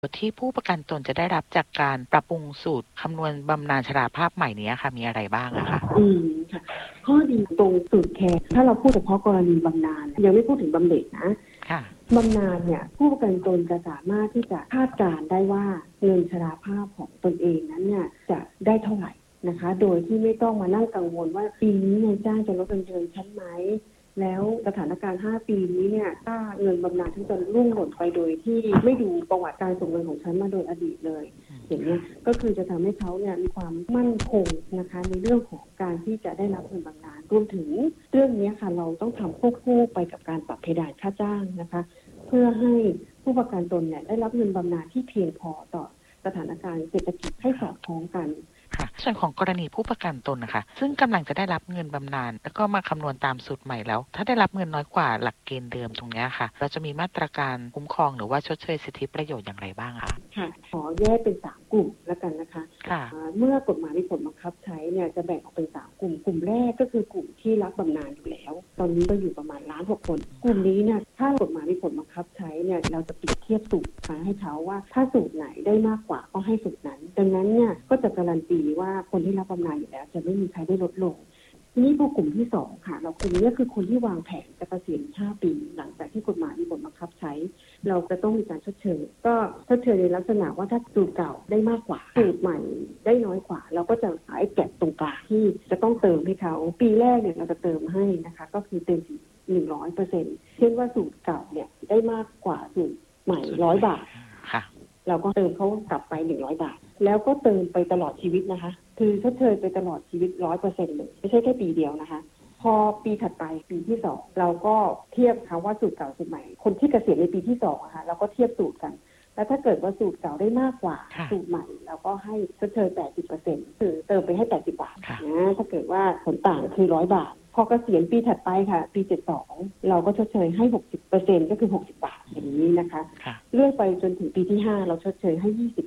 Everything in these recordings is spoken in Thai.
ที่ผู้ประกันตนจะได้รับจากการปรับปรุงสูตรคำนวณบำนาญชราภาพใหม่นี้ค่ะมีอะไรบ้างอะคะค่ะข้อดีตรงสูตรแคร์ถ้าเราพูดเฉพาะกรณีบำนาญยังไม่พูดถึงบำเหน็จนะบำนาญเนี่ยผู้ประกันตนจะสามารถที่จะคาดการได้ว่าเงินชราภาพของตนเองนั้นเนี่ยจะได้เท่าไหร่นะคะโดยที่ไม่ต้องมานั่งกังวลว่าปีนี้นายจ้างจะลดเงินเดือนฉันไหมแล้วสถานการณ์5ปีนี้เนี่ยถ้าเงินบำนาญทั้งจะล่วงหล่นไปโดยที่ไม่ดูประวัติการส่งเงินของฉันมาโดยอดีตเลยอย่างนี้ก็คือจะทำให้เขาเนี่ยมีความมั่นคงนะคะในเรื่องของการที่จะได้รับเงินบำนาญรวมถึงเรื่องนี้ค่ะเราต้องทำควบคู่ไปกับการปรับเพดานค่าจ้างนะคะเพื่อให้ผู้ประกันตนเนี่ยได้รับเงินบำนาญที่เพียงพอต่อสถานการณ์เศรษฐกิจให้สอดคล้องกันค่ะส่วนของกรณีผู้ประกันตนนะคะซึ่งกำลังจะได้รับเงินบำนาญแล้วก็มาคำนวณตามสูตรใหม่แล้วถ้าได้รับเงินน้อยกว่าหลักเกณฑ์เดิมตรงนี้ค่ะเราจะมีมาตรการคุ้มครองหรือว่าชดเชยสิทธิประโยชน์อย่างไรบ้างคะค่ะขอแยกเป็น3กลุ่มแล้วกันนะคะเมื่อกฎหมายมีผลบังคับใช้เนี่ยจะแบ่งออกเป็น3กลุ่มกลุ่มแรกก็คือกลุ่มที่รับบำนาญอยู่แล้วตอนนี้ก็อยู่ประมาณ1,600,000 คนกลุ่มนี้เนี่ยถ้ากฎหมายมีผลบังคับใช้เนี่ยเราจะเปรียบเทียบสูตรให้เขาว่าถ้าสูตรไหนได้มากกว่าก็ให้สูตรนั้นดังนั้นเนี่ยก็จะการันตีว่าคนที่รับบำนาญอยู่แล้วจะไม่มีใครได้ลดลงทีนี้พอกลุ่มที่2ค่ะเรากลุ่มนี้คือคนที่วางแผนจะเกษียณ5 ปีหลังจากที่กฎหมายมีผลบังคับใช้เราจะต้องมีการชดเชยก็ชดเชยในลักษณะว่าถ้าสูตรเก่าได้มากกว่าสูตรใหม่ได้น้อยกว่าเราก็จะหาไอ้แก็บตรงกลางที่จะต้องเติมให้เขาปีแรกเนี่ยเราจะเติมให้นะคะก็คือเต็ม100%เช่นว่าสูตรเก่าเนี่ยได้มากกว่าสูตรใหม่100 บาทเราก็เติมเขากลับไป100 บาทแล้วก็เติมไปตลอดชีวิตนะคะคือชดเชยไปตลอดชีวิต 100% เลยไม่ใช่แค่ปีเดียวนะคะพอปีถัดไปปีที่2เราก็เทียบค่ะว่าสูตรเก่าสูตรใหม่คนที่เกษียณในปีที่2อะค่ะเราก็เทียบสูตรกันแล้วถ้าเกิดว่าสูตรเก่าได้มากกว่าสูตรใหม่เราก็ให้ชดเชย 80% คือเติมไปให้80 บาทนะถ้าเกิดว่าผลต่างคือ100 บาทพอเกษียณปีถัดไปค่ะปี72เราก็ชดเชยให้ 60% ก็คือ60 บาทอย่างนี้นะคะเลื่อนไปจนถึงปีที่5เราชดเชยให้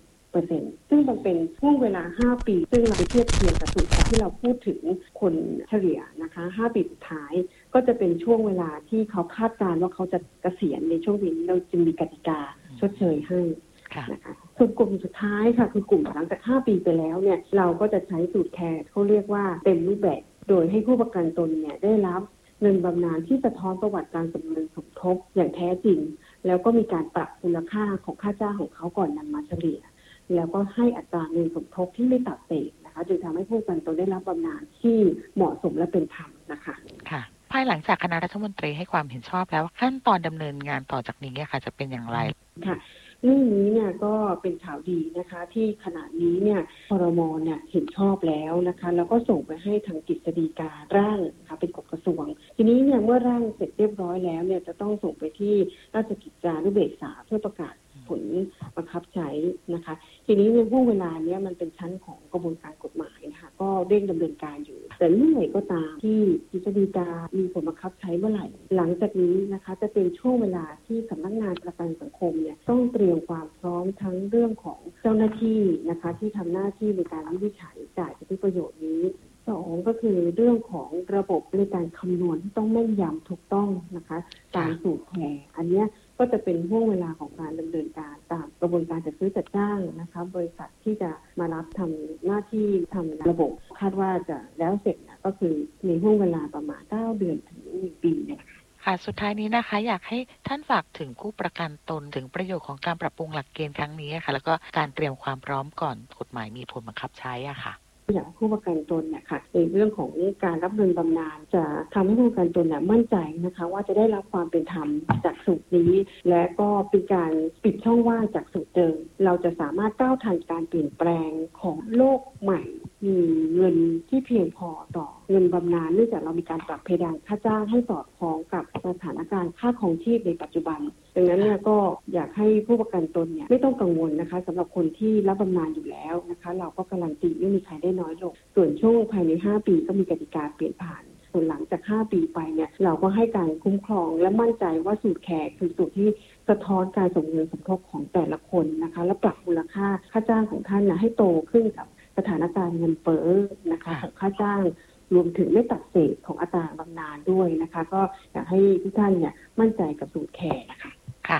20%ซึ่งมันเป็นช่วงเวลา5 ปีซึ่งเราไปเทียบเทียงกับสูตรที่เราพูดถึงคนเฉลี่ยนะคะ5 ปีสุดท้ายก็จะเป็นช่วงเวลาที่เขาคาดการณ์ว่าเขาจะเกษียณในช่วงนี้เราจึงมีกติกาชดเชยให้นะคะส่วนกลุ่มสุดท้ายค่ะคือกลุ่มหลังจาก5 ปีไปแล้วเนี่ยเราก็จะใช้สูตรแคร์เขาเรียกว่าเต็มรูปแบบโดยให้ผู้ประกันตนเนี่ยได้รับเงินบำนาญที่สะท้อนประวัติการสมเงินสมทบอย่างแท้จริงแล้วก็มีการปรับมูลค่าของค่าจ้างของเขาก่อนนำมาเฉลี่ยแล้วก็ให้อัตราเงินสมทบที่ไม่ตัดเศษนะคะจึงทำให้ผู้ประกันตนได้รับบำนาญที่เหมาะสมและเป็นธรรมนะคะค่ะภายหลังจากคณะรัฐมนตรีให้ความเห็นชอบแล้วขั้นตอนดำเนินงานต่อจากนี้ค่ะจะเป็นอย่างไรค่ะเรื่องนี้เนี่ยก็เป็นข่าวดีนะคะที่ขณะนี้เนี่ยครม.เนี่ยเห็นชอบแล้วนะคะแล้วก็ส่งไปให้ทางกฤษฎีการ่างนะคะเป็นกฎกระทรวงทีนี้เนี่ยเมื่อร่างเสร็จเรียบร้อยแล้วเนี่ยจะต้องส่งไปที่ราชกิจจานุเบกษาเพื่อประกาศผลบังคับใช้นะคะทีนี้ในช่วงเวลาเนี้ยมันเป็นชั้นของกระบวนการกฎหมายนะคะก็เร่งดำเนินการอยู่แต่เมื่อไหร่ก็ตามที่กฤษฎีกามีผลบังคับใช้เมื่อไหร่หลังจากนี้นะคะจะเป็นช่วงเวลาที่สำนักงานประกันสังคมเนี่ยต้องเตรียมความพร้อมทั้งเรื่องของเจ้าหน้าที่นะคะที่ทำหน้าที่ในการวินิจฉัยจ่ายสิทธิประโยชน์นี้2ก็คือเรื่องของระบบในการคำนวณที่ต้องแม่นยำถูกต้องนะคะตามสูตรแคร์อันนี้ก็จะเป็นห่วงเวลาของการดำเนินการตามกระบวนการจัดซื้อจัดจ้างนะคะบริษัทที่จะมารับทำหน้าที่ทำระบบคาดว่าจะแล้วเสร็จก็คือในห่วงเวลาประมาณ9 เดือนถึง1 ปีนะคะค่ะสุดท้ายนี้นะคะอยากให้ท่านฝากถึงผู้ประกันตนถึงประโยชน์ของการปรับปรุงหลักเกณฑ์ครั้งนี้ค่ะแล้วก็การเตรียมความพร้อมก่อนกฎหมายมีผลบังคับใช้ค่ะอย่างผู้ประกันตนเนี่ยค่ะในเรื่องของการรับเงินบำนาญจะทำให้ผู้ประกันตนเนี่ยมั่นใจนะคะว่าจะได้รับความเป็นธรรมจากสูตรนี้และก็เป็นการปิดช่องว่างจากสูตรเดิมเราจะสามารถก้าวทันการเปลี่ยนแปลงของโลกใหม่มีเงินที่เพียงพอต่อเงินบำนาญเนื่องจากเรามีการปรับเพดานค่าจ้างให้สอดคล้องกับสถานการณ์ค่าครองชีพในปัจจุบันดังนั้นเนี่ยก็อยากให้ผู้ประกันตนเนี่ยไม่ต้องกังวลนะคะสำหรับคนที่รับบำนาญอยู่แล้วนะคะเราก็การันตีไม่มีใครได้น้อยลงส่วนช่วงภายใน5 ปีก็มีกติกาเปลี่ยนผ่านส่วนหลังจาก5 ปีไปเนี่ยเราก็ให้การคุ้มครองและมั่นใจว่าสูตรแคร์คือสูตรที่สะท้อนการส่งเงินสมทบของแต่ละคนนะคะและปรับมูลค่าค่าจ้างของท่านนะให้โตขึ้นกับสถานการณ์เงินเฟ้อนะคะของค่าจ้างรวมถึงไม่ตัดเศษของอัตราบำนาญด้วยนะคะก็อยากให้ทุกท่านเนี่ยมั่นใจกับสูตรแคร์นะคะค่ะ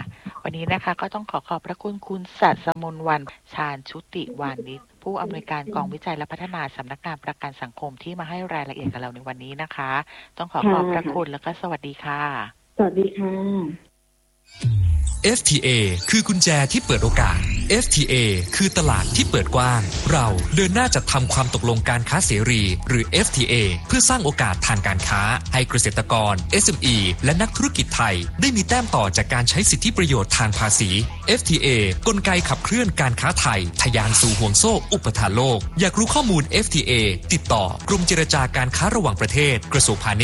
วันนี้นะคะก็ต้องขอบพระคุณคุณสัสมนวรรณชาญชุติวานิชผู้อำนวยการกองวิจัยและพัฒนาสำนักงานประกันสังคมที่มาให้รายละเอียดกับเราในวันนี้นะคะต้องขอบพระคุณแล้วก็สวัสดีค่ะสวัสดีค่ะ FTA คือกุญแจที่เปิดโอกาส FTA คือตลาดที่เปิดกว้างเราเดินหน้าจัดทำความตกลงการค้าเสรีหรือ FTA เพื่อสร้างโอกาสทางการค้าให้เกษตรกร SME และนักธุรกิจไทยได้มีแต้มต่อจากการใช้สิทธิประโยชน์ทางภาษี FTA กลไกขับเคลื่อนการค้าไทยทะยานสู่ห่วงโซ่อุปทานโลกอยากรู้ข้อมูล FTA ติดต่อกรมเจรจาการค้าระหว่างประเทศกระทรวงพาณิชย์